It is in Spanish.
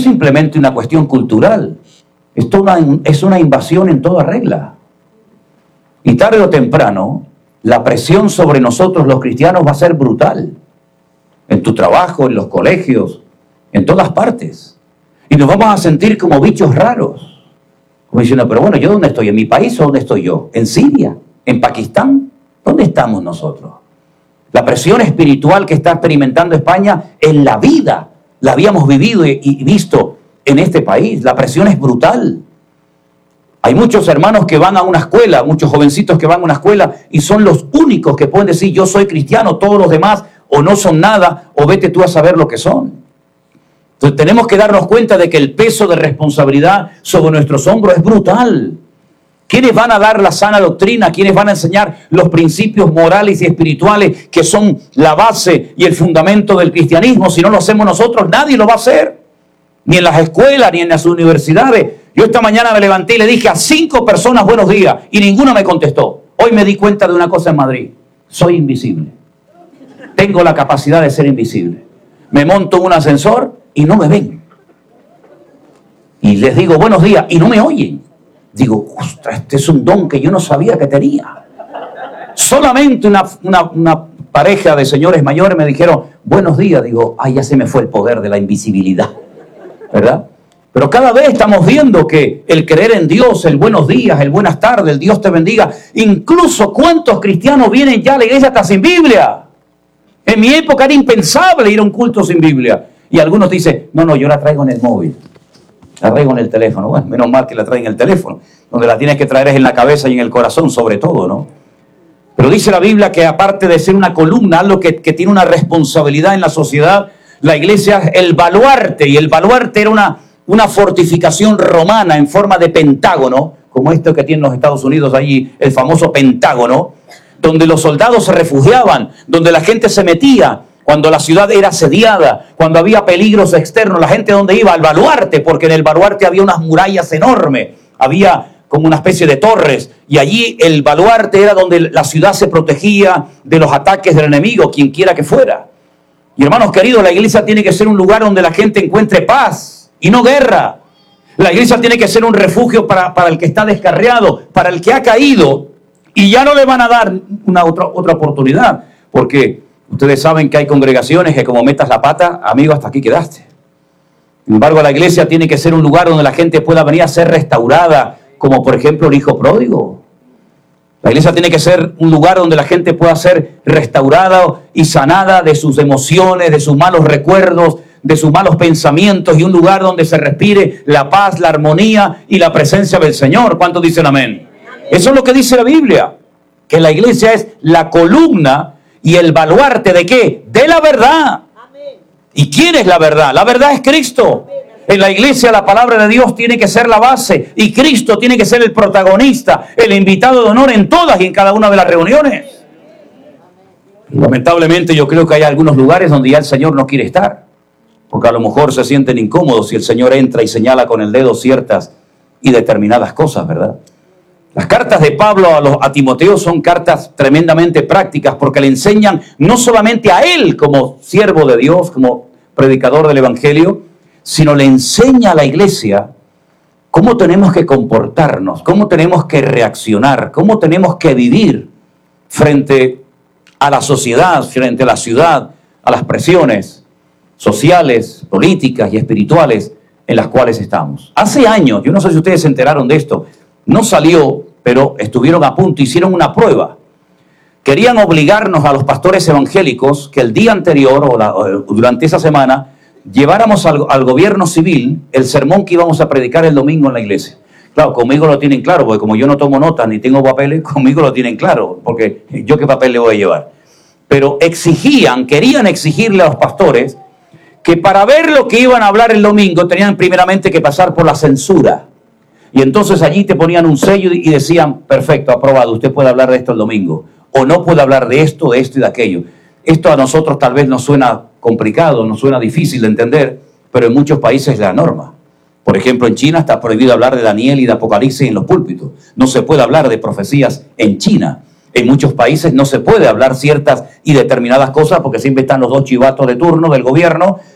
es simplemente una cuestión cultural. Esto es una invasión en toda regla. Y tarde o temprano, la presión sobre nosotros los cristianos va a ser brutal. En tu trabajo, en los colegios, en todas partes. Y nos vamos a sentir como bichos raros. Como diciendo, pero bueno, ¿yo dónde estoy? ¿En mi país o dónde estoy yo? ¿En Siria? ¿En Pakistán? ¿Dónde estamos nosotros? La presión espiritual que está experimentando España en la vida, la habíamos vivido y visto en este país. La presión es brutal. Hay muchos hermanos que van a una escuela, muchos jovencitos que van a una escuela y son los únicos que pueden decir, yo soy cristiano, todos los demás o no son nada, o vete tú a saber lo que son. Entonces tenemos que darnos cuenta de que el peso de responsabilidad sobre nuestros hombros es brutal. ¿Quiénes van a dar la sana doctrina? ¿Quiénes van a enseñar los principios morales y espirituales que son la base y el fundamento del cristianismo? Si no lo hacemos nosotros, nadie lo va a hacer. Ni en las escuelas, ni en las universidades. Yo esta mañana me levanté y le dije a 5 personas buenos días y ninguna me contestó. Hoy me di cuenta de una cosa en Madrid. Soy invisible. Tengo la capacidad de ser invisible. Me monto en un ascensor y no me ven. Y les digo buenos días y no me oyen. Digo, ostras, este es un don que yo no sabía que tenía. Solamente una pareja de señores mayores me dijeron, buenos días. Digo, ay, ya se me fue el poder de la invisibilidad, ¿verdad? Pero cada vez estamos viendo que el creer en Dios, el buenos días, el buenas tardes, el Dios te bendiga, incluso cuántos cristianos vienen ya a la iglesia hasta sin Biblia. En mi época era impensable ir a un culto sin Biblia. Y algunos dicen, no, yo la traigo en el móvil. La traigo en el teléfono. Bueno, menos mal que la traen en el teléfono. Donde la tienes que traer es en la cabeza y en el corazón, sobre todo, ¿no? Pero dice la Biblia que aparte de ser una columna, algo que tiene una responsabilidad en la sociedad, la iglesia es el baluarte. Y el baluarte era una fortificación romana en forma de pentágono, como esto que tienen los Estados Unidos allí, el famoso Pentágono, donde los soldados se refugiaban, donde la gente se metía, cuando la ciudad era asediada, cuando había peligros externos, la gente ¿dónde iba? Al baluarte, porque en el baluarte había unas murallas enormes, había como una especie de torres, y allí el baluarte era donde la ciudad se protegía de los ataques del enemigo, quien quiera que fuera. Y hermanos queridos, la iglesia tiene que ser un lugar donde la gente encuentre paz y no guerra. La iglesia tiene que ser un refugio para el que está descarriado, para el que ha caído, y ya no le van a dar una otra oportunidad, porque ustedes saben que hay congregaciones que como metas la pata, amigo, hasta aquí quedaste. Sin embargo, la iglesia tiene que ser un lugar donde la gente pueda venir a ser restaurada, como por ejemplo el hijo pródigo. La iglesia tiene que ser un lugar donde la gente pueda ser restaurada y sanada de sus emociones, de sus malos recuerdos, de sus malos pensamientos, y un lugar donde se respire la paz, la armonía y la presencia del Señor. ¿Cuántos dicen amén? Eso es lo que dice la Biblia, que la iglesia es la columna y el baluarte ¿de qué? De la verdad. Amén. ¿Y quién es la verdad? La verdad es Cristo. Amén. En la iglesia la palabra de Dios tiene que ser la base y Cristo tiene que ser el protagonista, el invitado de honor en todas y en cada una de las reuniones. Lamentablemente yo creo que hay algunos lugares donde ya el Señor no quiere estar, porque a lo mejor se sienten incómodos si el Señor entra y señala con el dedo ciertas y determinadas cosas, ¿verdad? Las cartas de Pablo a Timoteo son cartas tremendamente prácticas porque le enseñan no solamente a él como siervo de Dios, como predicador del Evangelio, sino le enseña a la iglesia cómo tenemos que comportarnos, cómo tenemos que reaccionar, cómo tenemos que vivir frente a la sociedad, frente a la ciudad, a las presiones sociales, políticas y espirituales en las cuales estamos. Hace años, yo no sé si ustedes se enteraron de esto, no salió, pero estuvieron a punto, hicieron una prueba. Querían obligarnos a los pastores evangélicos que el día anterior o durante esa semana lleváramos al gobierno civil el sermón que íbamos a predicar el domingo en la iglesia. Claro, conmigo lo tienen claro, porque como yo no tomo notas ni tengo papeles, conmigo lo tienen claro, porque yo qué papel le voy a llevar. Pero querían exigirle a los pastores que para ver lo que iban a hablar el domingo tenían primeramente que pasar por la censura. Y entonces allí te ponían un sello y decían, perfecto, aprobado, usted puede hablar de esto el domingo. O no puede hablar de esto y de aquello. Esto a nosotros tal vez nos suena complicado, nos suena difícil de entender, pero en muchos países es la norma. Por ejemplo, en China está prohibido hablar de Daniel y de Apocalipsis en los púlpitos. No se puede hablar de profecías en China. En muchos países no se puede hablar ciertas y determinadas cosas porque siempre están los dos chivatos de turno del gobierno